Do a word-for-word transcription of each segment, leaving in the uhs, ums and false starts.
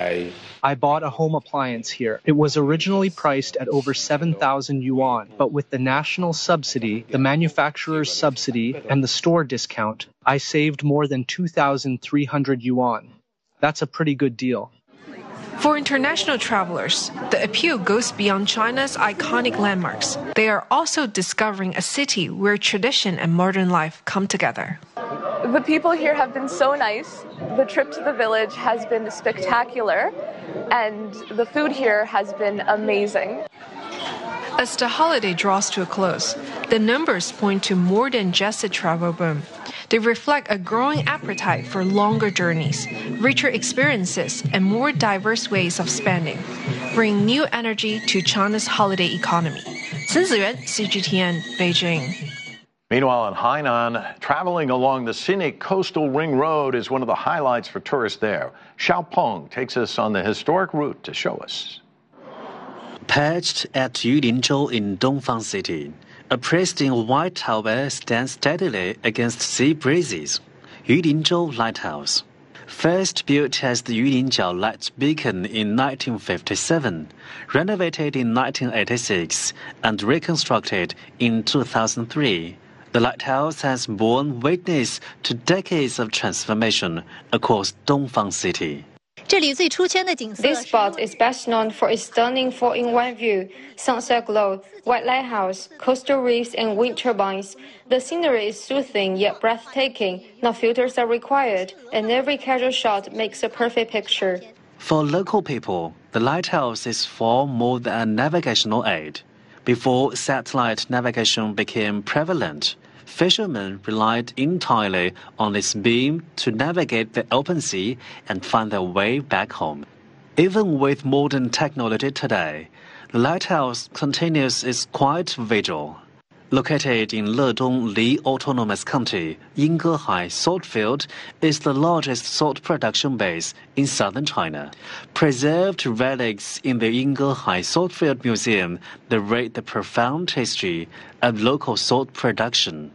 I bought a home appliance here. It was originally priced at over seven thousand yuan, but with the national subsidy, the manufacturer's subsidy, and the store discount, I saved more than two thousand three hundred yuan. That's a pretty good deal. For international travelers, the appeal goes beyond China's iconic landmarks. They are also discovering a city where tradition and modern life come together. The people here have been so nice. The trip to the village has been spectacular, and the food here has been amazing. As the holiday draws to a close, the numbers point to more than just a travel boom. They reflect a growing appetite for longer journeys, richer experiences, and more diverse ways of spending, bringing new energy to China's holiday economy. Chen Ziyuan, C G T N, Beijing. Meanwhile, in Hainan, traveling along the scenic coastal ring road is one of the highlights for tourists there. Xiaopeng takes us on the historic route to show us. Perched at Yulinzhou in Dongfang City, a pristine white tower stands steadily against sea breezes. Yulinzhou Lighthouse. First built as the Yulinjiao Light Beacon in nineteen fifty-seven, renovated in nineteen eighty-six, and reconstructed in two thousand three. The lighthouse has borne witness to decades of transformation across Dongfang City. This spot is best known for its stunning four-in-one view, sunset glow, white lighthouse, coastal reefs, and wind turbines. The scenery is soothing yet breathtaking. No filters are required, and every casual shot makes a perfect picture. For local people, the lighthouse is far more than a navigational aid. Before satellite navigation became prevalent, fishermen relied entirely on its beam to navigate the open sea and find their way back home. Even with modern technology today, the lighthouse continues its quiet vigil. Located in Ledong Li Autonomous County, Yinggehai Salt Field is the largest salt production base in southern China. Preserved relics in the Yinggehai Salt Field Museum narrate the profound history of local salt production.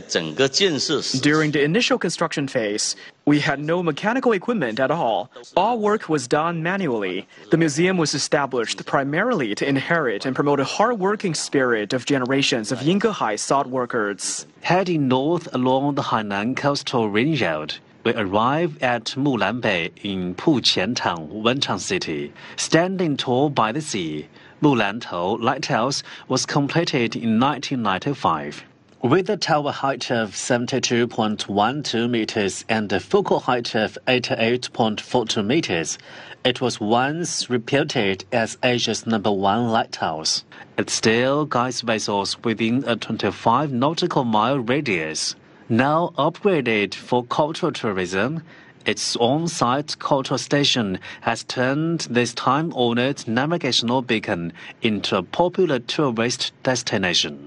During the initial construction phase, we had no mechanical equipment at all. All work was done manually. The museum was established primarily to inherit and promote a hard-working spirit of generations of Yinggehai salt workers. Heading north along the Hainan coastal ring road, we arrive at Mulan Bay in Puqiantang, Wenchang City. Standing tall by the sea, Mulantou Lighthouse was completed in nineteen ninety-five. With a tower height of seventy-two point one two meters and a focal height of eighty-eight point four two meters, it was once reputed as Asia's number one lighthouse. It still guides vessels within a twenty-five nautical mile radius. Now upgraded for cultural tourism, its on-site cultural station has turned this time-honored navigational beacon into a popular tourist destination.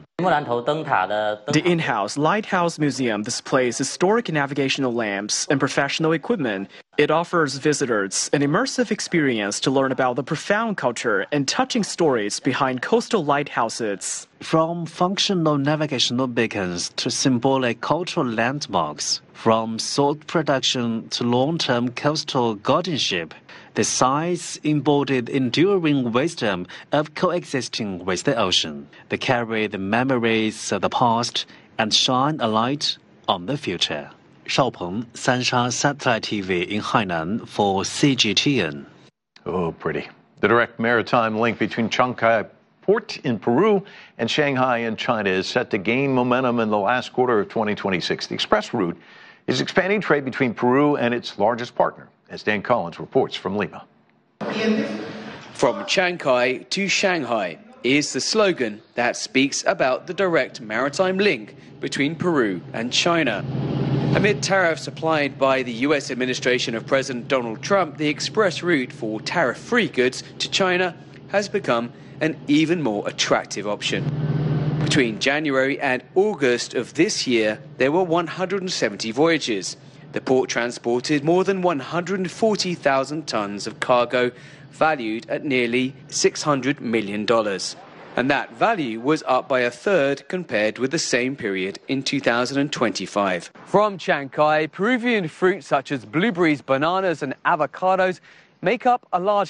The in-house Lighthouse Museum displays historic navigational lamps and professional equipment. It offers visitors an immersive experience to learn about the profound culture and touching stories behind coastal lighthouses. From functional navigational beacons to symbolic cultural landmarks, from salt production to long-term coastal guardianship, the sites embodied enduring wisdom of coexisting with the ocean. They carry the memories of the past and shine a light on the future. Xiaopeng, Sansha Satellite T V in Hainan for C G T N. Oh, pretty. The direct maritime link between Chancay Port in Peru and Shanghai in China is set to gain momentum in the last quarter of twenty twenty-six. The express route is expanding trade between Peru and its largest partner, as Dan Collins reports from Lima. From Chancay to Shanghai is the slogan that speaks about the direct maritime link between Peru and China. Amid tariffs applied by the U S administration of President Donald Trump, the express route for tariff-free goods to China has become an even more attractive option. Between January and August of this year, there were one hundred seventy voyages. The port transported more than one hundred forty thousand tons of cargo, valued at nearly six hundred million dollars. And that value was up by a third compared with the same period in two thousand twenty-five. From Chancay, Peruvian fruits such as blueberries, bananas and avocados make up a large